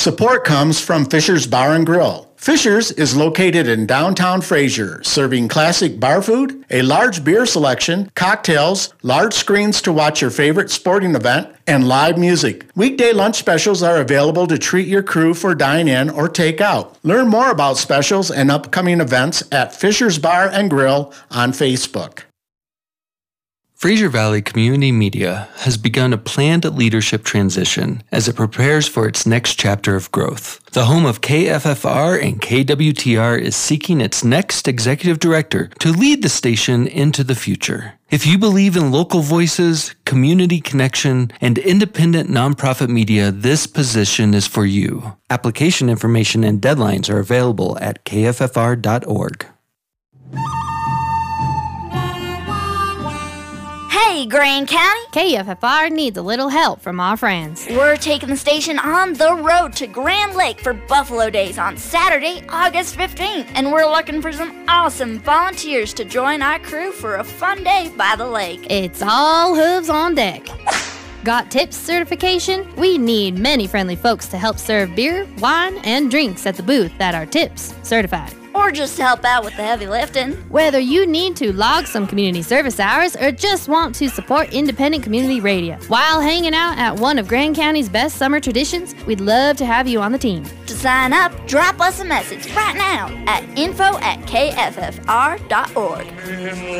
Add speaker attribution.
Speaker 1: Support comes from Fisher's Bar and Grill. Fisher's is located in downtown Fraser, serving classic bar food, a large beer selection, cocktails, large screens to watch your favorite sporting event, and live music. Weekday lunch specials are available to treat your crew for dine-in or take-out. Learn more about specials and upcoming events at Fisher's Bar and Grill on Facebook.
Speaker 2: Fraser Valley Community Media has begun a planned leadership transition as it prepares for its next chapter of growth. The home of KFFR and KWTR is seeking its next executive director to lead the station into the future. If you believe in local voices, community connection, and independent nonprofit media, this position is for you. Application information and deadlines are available at kffr.org.
Speaker 3: Hey, Grand County!
Speaker 4: KFFR needs a little help from our friends.
Speaker 3: We're taking the station on the road to Grand Lake for Buffalo Days on Saturday, August 15th. And we're looking for some awesome volunteers to join our crew for a fun day by the lake.
Speaker 4: It's all hooves on deck. Got TIPS certification? We need many friendly folks to help serve beer, wine, and drinks at the booth that are TIPS certified.
Speaker 3: Or just to help out with the heavy lifting.
Speaker 4: Whether you need to log some community service hours or just want to support independent community radio while hanging out at one of Grand County's best summer traditions, we'd love to have you on the team.
Speaker 3: To sign up, drop us a message right now at info@kffr.org.